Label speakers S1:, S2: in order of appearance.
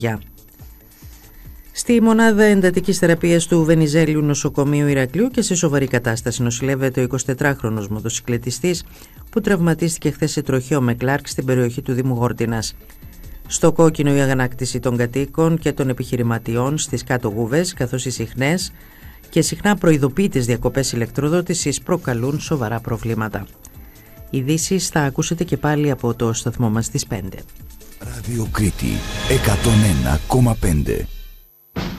S1: Στη μονάδα εντατικής θεραπείας του Βενιζέλιου νοσοκομείου Ηρακλείου και σε σοβαρή κατάσταση νοσηλεύεται ο 24χρονος μοτοσυκλετιστής που τραυματίστηκε χθες σε τροχαίο με Κλάρκ στην περιοχή του Δήμου Γόρτινας. Στο κόκκινο η αγανάκτηση των κατοίκων και των επιχειρηματιών στις κάτω Γούβες, καθώς οι συχνές και συχνά προειδοποίητες διακοπές ηλεκτροδότησης προκαλούν σοβαρά προβλήματα. Ειδήσεις θα ακούσετε και πάλι από το σταθμό μας στις 5.
S2: Ράδιο Κρήτη 101,5.